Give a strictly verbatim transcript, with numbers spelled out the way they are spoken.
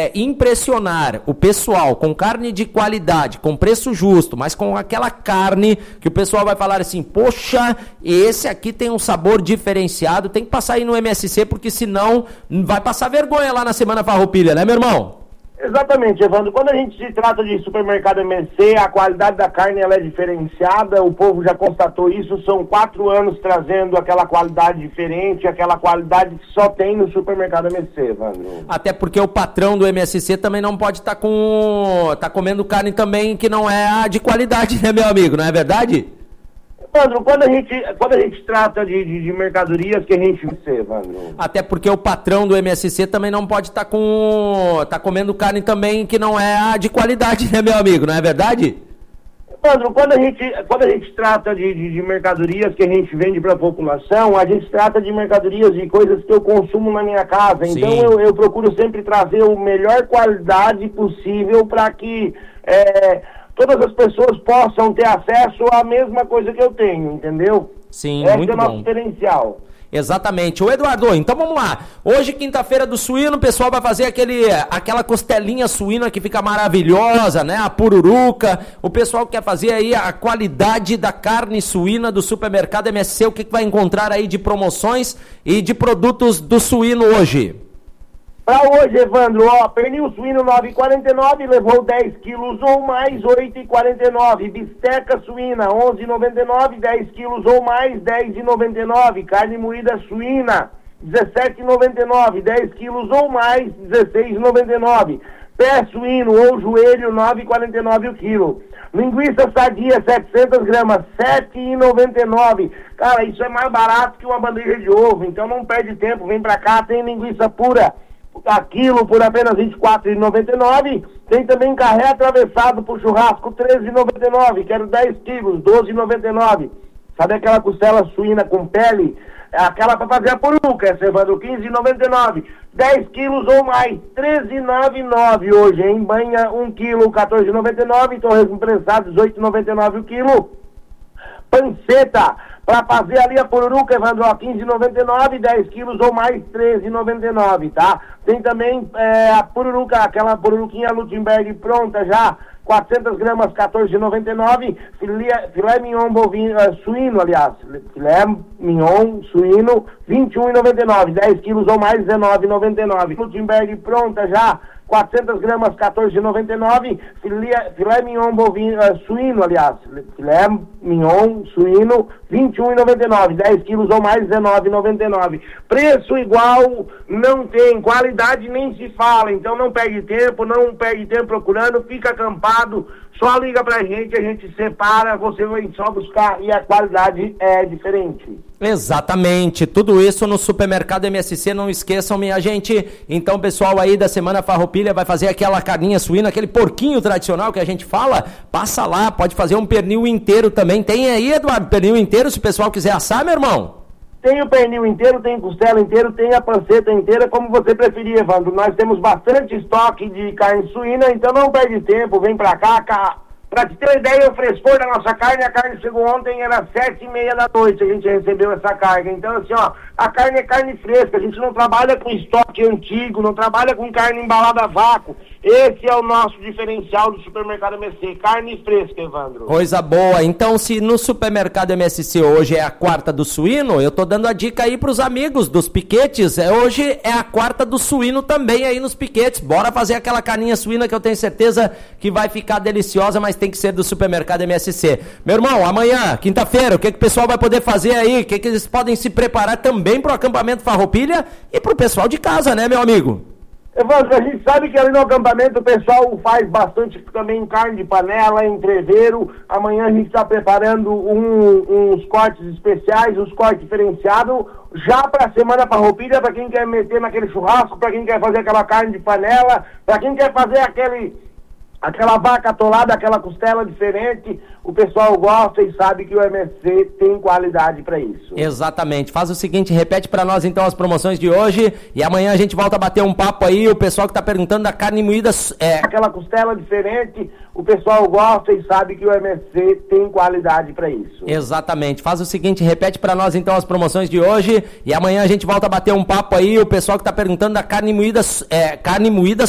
é, impressionar o pessoal com carne de qualidade, com preço justo, mas com aquela carne que o pessoal vai falar assim, poxa, esse aqui tem um sabor diferenciado, tem que passar aí no M S C, porque senão vai passar vergonha lá na Semana Farroupilha, né, meu irmão? Exatamente, Evandro. Quando a gente se trata de supermercado M S C, a qualidade da carne ela é diferenciada, o povo já constatou isso, são quatro anos trazendo aquela qualidade diferente, aquela qualidade que só tem no supermercado M S C, Evandro. Até porque o patrão do M S C também não pode estar tá com tá comendo carne também que não é a de qualidade, né, meu amigo, não é verdade? Evandro, quando a gente, quando a gente trata de, de, de mercadorias que a gente vê, Evandro. Até porque o patrão do M S C também não pode estar tá com tá comendo carne também que não é a de qualidade, né, meu amigo, não é verdade? Evandro, quando a gente, quando a gente trata de, de, de mercadorias que a gente vende para a população, a gente trata de mercadorias de coisas que eu consumo na minha casa. Sim. Então eu, eu procuro sempre trazer a melhor qualidade possível para que é, todas as pessoas possam ter acesso à mesma coisa que eu tenho, entendeu? Sim, Esse muito é o nosso bom. diferencial. Exatamente. Ô Eduardo, então vamos lá. Hoje, quinta-feira do suíno, o pessoal vai fazer aquele, aquela costelinha suína que fica maravilhosa, né? A pururuca. O pessoal quer fazer aí a qualidade da carne suína do supermercado M S C. O que, que vai encontrar aí de promoções e de produtos do suíno hoje? Para hoje, Evandro, ó, pernil suíno nove reais e quarenta e nove, levou dez quilos ou mais, oito reais e quarenta e nove. Bisteca suína, onze reais e noventa e nove, dez quilos ou mais, dez reais e noventa e nove. Carne moída suína, dezessete reais e noventa e nove, dez quilos ou mais, dezesseis reais e noventa e nove. Pé suíno ou joelho, nove reais e quarenta e nove o quilo. Linguiça sadia, setecentas gramas, sete reais e noventa e nove. Cara, isso é mais barato que uma bandeja de ovo, então não perde tempo, vem pra cá, tem linguiça pura. A quilo por apenas vinte e quatro reais e noventa e nove. Tem também carré atravessado por churrasco, treze reais e noventa e nove. Quero dez quilos, doze reais e noventa e nove. Sabe aquela costela suína com pele? Aquela para fazer a puruca, essa, Evandro, quinze reais e noventa e nove. dez quilos ou mais, treze reais e noventa e nove hoje, hein? Banha um quilo, quatorze reais e noventa e nove. Torresmo prensado, dezoito reais e noventa e nove o quilo. Panceta, para fazer ali a pururuca, Evandro, quinze reais e noventa e nove, dez quilos ou mais, treze reais e noventa e nove, tá? Tem também é, a pururuca, aquela pururuquinha Lutemberg pronta já, quatrocentas gramas, quatorze reais e noventa e nove, filé, filé mignon bovino, uh, suíno, aliás, filé mignon suíno, vinte e um reais e noventa e nove, dez quilos ou mais, dezenove reais e noventa e nove. Lutemberg pronta já, quatrocentas gramas, quatorze reais e noventa e nove, filé, filé mignon bovino, uh, suíno, aliás, filé mignon suíno, vinte e um reais e noventa e nove, dez quilos ou mais, dezenove reais e noventa e nove. Preço igual, não tem, qualidade nem se fala, então não perde tempo, não perde tempo procurando, fica acampado, só liga pra gente, a gente separa, você vai só buscar e a qualidade é diferente. Exatamente, tudo isso no supermercado M S C, não esqueçam, minha gente. Então, pessoal aí da Semana Farroupilha vai fazer aquela carninha suína, aquele porquinho tradicional que a gente fala, passa lá, pode fazer um pernil inteiro também. Tem aí, Eduardo, pernil inteiro, se o pessoal quiser assar, meu irmão? Tem o pernil inteiro, tem costela inteiro, tem a panceta inteira, como você preferir, Evandro. Nós temos bastante estoque de carne suína, então não perde tempo, vem pra cá, cá. Pra te ter uma ideia, o frescor da nossa carne, a carne chegou ontem, era sete e meia da noite, a gente recebeu essa carga. Então, assim, ó, a carne é carne fresca, a gente não trabalha com estoque antigo, não trabalha com carne embalada a vácuo. Esse é o nosso diferencial do supermercado M S C, carne fresca, Evandro. Coisa boa. Então, se no supermercado M S C hoje é a quarta do suíno, eu tô dando a dica aí pros amigos dos piquetes, é, hoje é a quarta do suíno também aí nos piquetes. Bora fazer aquela carninha suína que eu tenho certeza que vai ficar deliciosa, mas tem que ser do supermercado M S C. Meu irmão, amanhã, quinta-feira, o que, que o pessoal vai poder fazer aí? O que, que eles podem se preparar também pro acampamento Farroupilha e pro pessoal de casa, né, meu amigo? Evandro, a gente sabe que ali no acampamento o pessoal faz bastante também carne de panela, entreveiro. Amanhã a gente está preparando um, uns cortes especiais, uns cortes diferenciados, já para a Semana Farroupilha, para quem quer meter naquele churrasco, para quem quer fazer aquela carne de panela, para quem quer fazer aquele... aquela vaca atolada, aquela costela diferente, o pessoal gosta e sabe que o M S C tem qualidade para isso. Exatamente. Faz o seguinte, repete para nós então as promoções de hoje e amanhã a gente volta a bater um papo aí, o pessoal que tá perguntando da carne moída... É... Aquela costela diferente, o pessoal gosta e sabe que o M S C tem qualidade para isso. Exatamente. Faz o seguinte, repete para nós então as promoções de hoje e amanhã a gente volta a bater um papo aí, o pessoal que tá perguntando da carne moída... É... carne moída